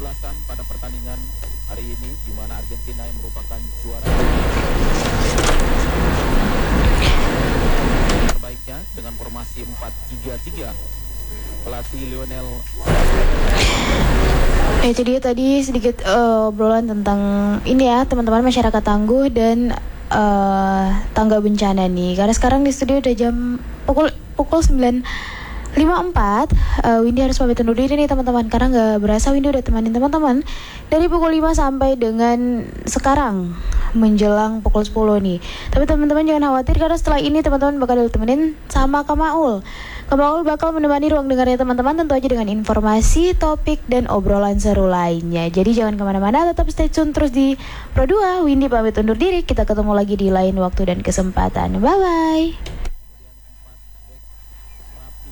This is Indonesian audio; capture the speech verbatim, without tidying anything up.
ulasan pada pertandingan hari ini di mana Argentina yang merupakan juara terbaiknya dengan formasi empat tiga tiga. Pelatih Lionel. Itu dia tadi sedikit uh, obrolan tentang ini ya teman-teman, masyarakat tangguh dan uh, tangga bencana nih. Karena sekarang di studio udah jam pukul pukul sembilan lima puluh empat. uh, Windy harus pamit undur diri nih teman-teman, karena nggak berasa Windy udah temanin teman-teman dari pukul lima sampai dengan sekarang menjelang pukul sepuluh nih. Tapi teman-teman jangan khawatir, karena setelah ini teman-teman bakal ditemenin sama Kamaul. Kamaul bakal menemani ruang dengarnya teman-teman, tentu aja dengan informasi, topik, dan obrolan seru lainnya. Jadi jangan kemana-mana, tetap stay tune terus di Pro dua. Windy pamit undur diri, kita ketemu lagi di lain waktu dan kesempatan. Bye-bye.